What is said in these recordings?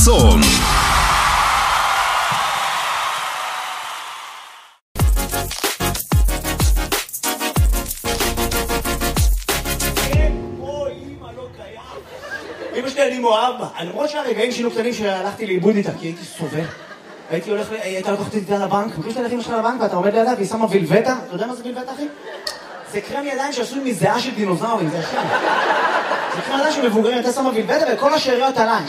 צום. אמא שלי אני מאוהב בה, למרות שהרגעים שלו קטנים שהלכתי לאיבוד איתה, כי הייתי סובל. הייתה לקוחת איתה לבנק, מכיר שאתה הולך אמא שלך לבנק ואתה עומד לידה והיא שמה וילבטה? אתה יודע מה זה וילבטה, אחי? זה קרם ידיים שעשוי מזיעה של דינוזאורים, זה השם. זה קרם ידיים של מבוגרים, אתה שמה וילבטה וכל השאריות עליי.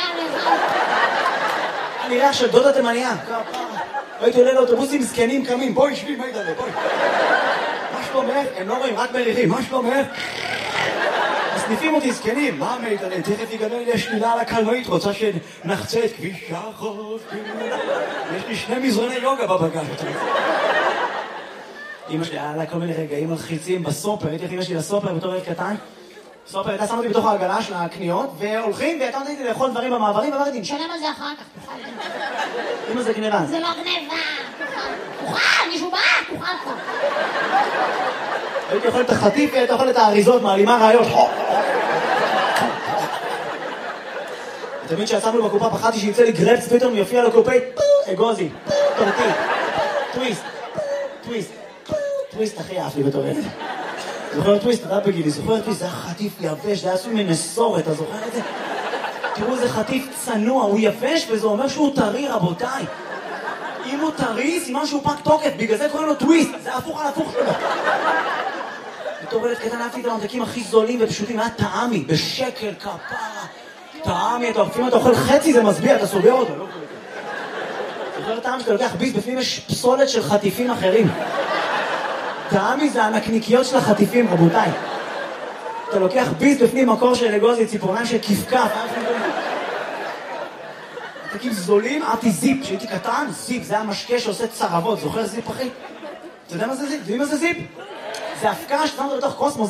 אני ריח של דודה תימניה. הייתי עולה לאוטובוסים זקנים קמים, בואי שבי, מה ידעלה, בואי. מה שלומך? הם לא רואים, רק מריחים, מה שלומך? מסניפים אותי זקנים, מה מידעלה? תכף יגדל לי השלילה על הקלנועית, רוצה שנחצה את כביש החוף. יש לי 2 מזרוני יוגה בבגז. אמא שלי, היה לה כל מיני רגעים מלחיצים בסופר, הייתי איך אמא שלי לסופר בתור ילד קטן. סופר, הייתה שמה אותי בתוך העגלה של הקניות, והולכים, והייתה נותנת לי לאכול דברים במעברים, ואמרתי, נשלם על זה אחר כך, תוכל. אמא זה גניבה. זה לא גניבה, תוכל, מישהו בא, תוכל כבר. הייתי אוכל את החטיף, והייתי אוכל את האריזות, מעלימה רעיות. תמיד שיצאנו בקופה, פחדתי שיצא לי גרפס, פתאום יופיע לקופי, אגוזי, טורטי, טוויסט, טוויסט, טוויסט הכי אהב לי בתור ילד. זוכר טוויסט, אתה בגילי, זוכר טוויסט, זה היה חטיף יבש, זה היה עשוי מנסורת, אתה זוכר את זה? תראו, זה חטיף צנוע, הוא יבש וזה אומר שהוא טרי, רבותיי. אם הוא טרי, סימן שהוא פג תוקף, בגלל זה קוראים לו טוויסט, זה הפוך על הפוך שלו. בתור ילד קטן אהבתי את הממתקים הכי זולים ופשוטים, היה טעמי, בשקל, כפרה. טעמי, לפעמים אתה אוכל חצי, זה מסביע, אתה סוגר אותו, לא קוראים. זוכר טעם שאתה לוקח ביס, בפנים יש פסולת של חטיפים אחרים. טעמי זה הנקניקיות של החטיפים, רבותיי. אתה לוקח ביס בפנים מקור של אגוזי, ציפורניים של כפכף. ממתקים זולים, אהבתי זיפ, כשהייתי קטן, זיפ, זה היה משקה שעושה צרבות, זוכר זיפ אחי? אתה יודע מה זה זיפ? יודעים מה זה זיפ? זה הפקה ששמת בתוך קוסמוס.